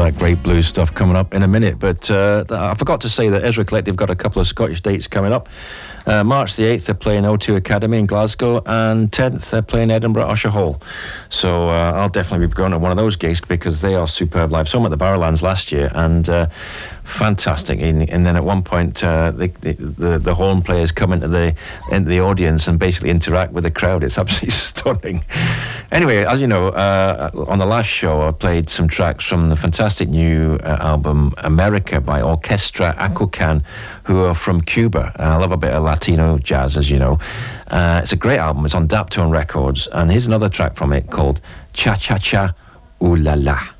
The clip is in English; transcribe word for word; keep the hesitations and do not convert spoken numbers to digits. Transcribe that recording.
that great blues stuff coming up in a minute. But uh, I forgot to say that Ezra Collective got a couple of Scottish dates coming up. Uh, March the eighth, they're playing O two Academy in Glasgow, and tenth, they're playing Edinburgh Usher Hall. So uh, I'll definitely be going to one of those gigs because they are superb live. Saw them at the Barrowlands last year, and uh, fantastic. And, and then at one point, uh, the, the the horn players come into the into the audience and basically interact with the crowd. It's absolutely stunning. Anyway, as you know, uh, on the last show, I played some tracks from the fantastic new uh, album America by Orquestra Acucan, who are from Cuba. And I love a bit of Latino jazz, as you know. Uh, it's a great album. It's on Daptone Records. And here's another track from it called Cha Cha Cha Ooh La La.